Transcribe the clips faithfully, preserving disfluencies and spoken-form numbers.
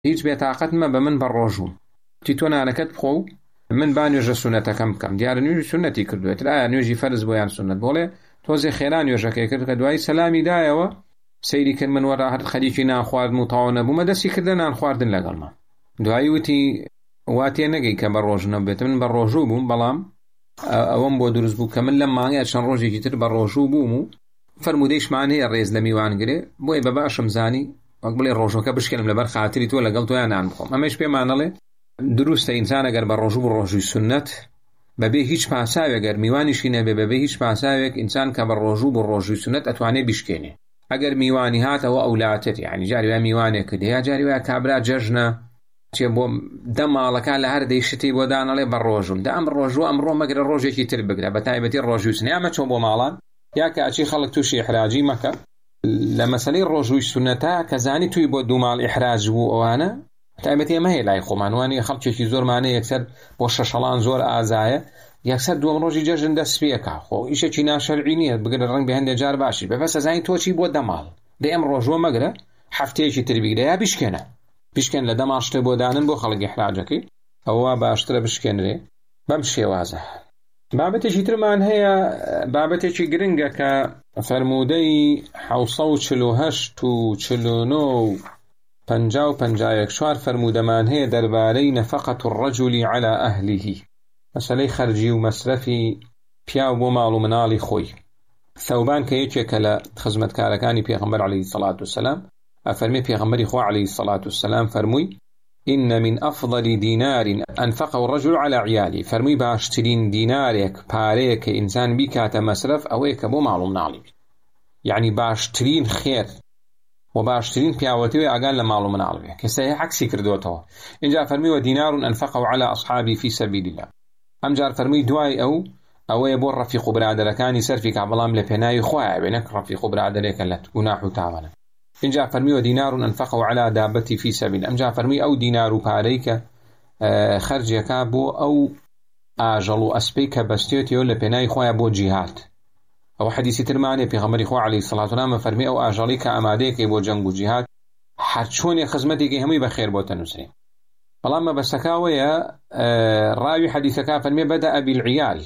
هیچ بێتاقەت مە بە من بە ڕۆژوم تی تۆ نانەکەت بخۆ و من با نوێژە سونەتەکەم بکەم دیارە نوێژی سونەتی کردوێت ئایا نوێژی فەرز بۆ یان سونەت بۆڵێ تۆزێ خێرا نوێژەکەی کرد کە دوای سەلامی دایەوە سەیری کرد من وەرا هەر خەریکی نان خواردن و تەواو نەبوومە دەستی کردە نان خواردن لەگەڵمە دوایی وتی وا تێ نەگەی کە بە ڕۆژ نەبێت من بە ڕۆژوو بووم بەڵام ئەوەم بۆ دروست بوو کە من لەم مانگەیە چەند ڕۆژێکی تر بە ڕۆژوو بووم و فەرمودەیشمان هەیە ڕێز لە میوانگرێ بۆی بە باشم زانی وەک بڵێ ڕۆژەکە بشکێنم لەبەر خاتری تۆ لەگەڵ تۆیان نان بخۆم ئەمەش پێمانەڵێ دروستە ئینسان ئەگەر بە ڕۆژوو بە ڕۆژووی سونەت بەبێ هیچ پاساوێک گەر میوانیشی نەبێ بەبێ هیچ پاساوێک ئینسان کە بە ڕۆژوو بە ڕۆژووی سونەت ئەتوانێ بیشکێنێ ئەگەر میوانی هاتەوە ئەولاتر یعنی جاری وای میوانێک کرد یا جاری وای کابرا جەژنە چێ بۆ دە ماڵەکە لە هەر دەیشتی بۆ دانەڵێ بە ڕۆژوم دا ئەم ڕۆژوو ئەمڕۆ مەگرە ڕۆژێکی تر بگرە بە تایبەتی ڕۆژووی سنە یا مەچۆ بۆ ماڵان یا کە ئەچی خەڵک تووشی ئیحراجی مەکە لە مەسەلەی ڕۆژووی سونەتە کە زانی توی بۆ دوو ماڵ ئیحراج بوو ئەوانە تایبەتی ئەمە هەیە لای خۆمانوانی خەڵکێکی زۆرمانەیە یەکسەر بۆ شەشەڵان زۆر ئازایە یەکسەر دووەم ڕۆژی جەژن دەست پێکا خۆ ئیشێکی ناشەرعی نییە بگرە ڕەنگ بە هەندێک جار باشی بەبەستە زانی تۆچی بۆ دە ماڵ دە ئەم ڕۆژوە مەگرە هەفتەیەکی تر بیگرە یا بیشکێنە بیشکێن لە دە ماڵ شتێ بۆ دانن بۆ خەڵک ئیحراجەکەی ئەوە باشترە بشکێنرێ بەم شێوازە بابەتێکی ترمان هەیە بابەتێکی گرنگە کە فەرمودەی حەوسە و چل و هەشت و چل و نۆ و پەنجا و پەنجا و یەک چوار فەرمودەمان هەیە دەربارەی نەفەقەت الرەجولی عەلا ئەهلیه مەسەلەی خەرجی و مەسرەفی پیا بۆ ماڵ و مناڵی خۆی ثەوبان کە یەکێکە لە خزمەتکارەکانی پێغەمبەر عەلەیهی سەڵات وسەلام ئەفەرمێ پێغەمبەری خوا عەلەیهی سەڵات وسەلام فەرمووی إن من أفضل دينار أنفقه الرجل على عياله فرمي باشترين دينارك باريك إنسان بكات مصرف أويك بو معلوم نعلم يعني باشترين خير وباشترين بياوتي أقال لمعلوم نعلم كسيه عكسي كردوته إن جاء فرمي ودينار أنفقه على أصحابي في سبيل الله أم جاء فرمي دواي أو أو يبور رفيق برادر كان يسرفك عبلام لبناي خواع بينك رفيق برادر كلت وناحو تعاونه إن جاء فرمي ودينار أنفقه على دابتي في سبيل أم جاء فرمي أو دينار باريك خرجك بو أو آجل أسبيك بستيوتي ولا بناي خويا بو جهات أو حديث ترماني في غمر خويا عليه الصلاة والسلام فرمي أو آجليك أماديك بو جنب جهات حتشوني خزمتك همي بخير بو تنسرين فلما بسكاوية راوي حديثك فرمي بدأ بالعيال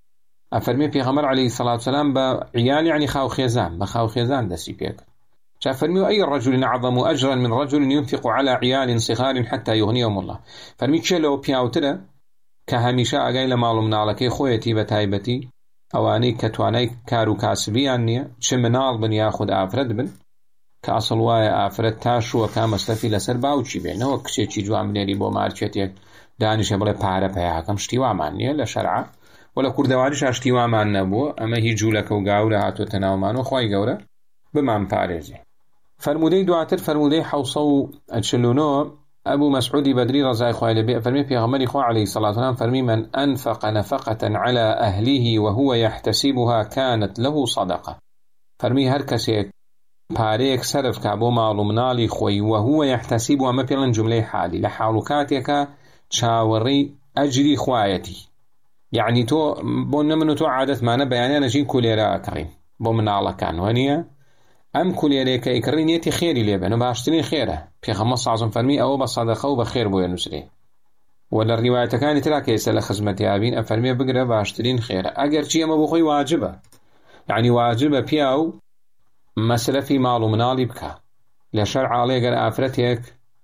أفرمي في غمر عليه الصلاة والسلام بعيال يعني خاو خيزان بخاو خيزان دسي بيك فرمي أي رجل أعظم أجرا من رجل ينفق على عيال صغار حتى يغنيهم الله فرمي كشلو بياوترا كهميشا أقايل مالو من على كي خويتي بتايبتي أواني كتواني كارو كاسبي أني شمنال بن ياخد آفرد بن كأصل وايا آفرد تاشو وكامستفي لسر باوشي بين هو كشي جو عمليري بو ماركتيك دانش بلا بارا بياكم شتيوا مانية لشرعة ولا كردوارش اشتيوا مان نبو أما هي جولك وقاورة هاتو تناومانو خواي قاورة بمان باريزي فرمودي دواتر فرمودي حوصة وأتشلونو أبو مسعود بدري رضي الله عنه فرمي في غمر إخوة عليه الصلاة والسلام فرمي من أنفق نفقة على أهله وهو يحتسبها كانت له صدقة فرمي هركسي باريك سرف كابو معلو منالي خوي وهو يحتسبها مثلا جملة حالي لحالكاتك تشاوري أجري خوايتي يعني تو بون منو تو عادت معنا بياني نجين كوليرا كريم بو من على كان وهنيا أم كوليرا كيكرينيتي خيري ليه بأنه باشترين خيره في خمس عظم فرمي أو بصدقه وبخير بو ينسري ولا الرواية كانت تراك يسأل خزمتي أبين أفرمي بقرأ باشترين خيره أجر شيء ما بخوي واجبه يعني واجبه بياو مسألة في مال ومنالي بكا لشرع عليه قال آفرتك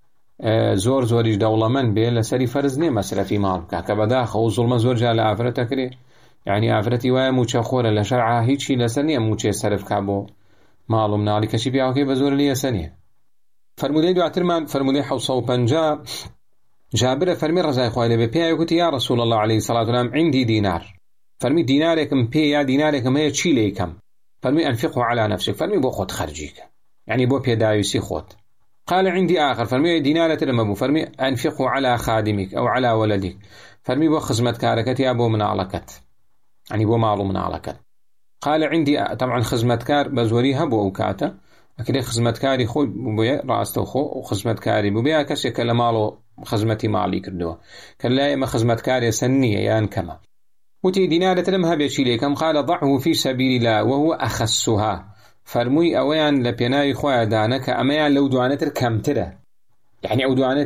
زور زوريش دولة من بيه لسري فرزني مسألة في مال بكا كبداخ وظلم زور جال آفرتك ليه يعني آفرتي وايا موچه خورة لشرعها هيتشي لسنية موچه سرف كابو مال ومنالي كشي بياو كي بزور ليه سنية فرمودي دو عترمان فرمودي حوصة وبنجا جابر فرمي رزاي خوالي ببيا يقول يا رسول الله عليه الصلاة والسلام عندي دينار فرمي ديناركم بيا ديناركم هي تشي ليكم فرمي أنفقه على نفسك فرمي بو خود خرجيك يعني بو بيدايسي خود قال عندي آخر فرمي دينارة لما فرمي أنفقه على خادمك أو على ولدك فرمي بو خزمت كاركتي أبو من علكت يعني بو مالو من علكت قال عندي طبعا خزمت كار بزوريها بو أوكاتا أكيد خزمت كاري خو بويا راسته خو وخزمت كاري بويا كسي كلا مالو خزمتي مالي كردوه كلا إما خزمت كاري سنية يان كما وتي دينارة لمها بيشي ليكم قال ضعه في سبيل الله وهو أخسها فرموي أويان لبيناي خواه دانك أميان لو دوانتر كم ترى يعني ئەو دوانێت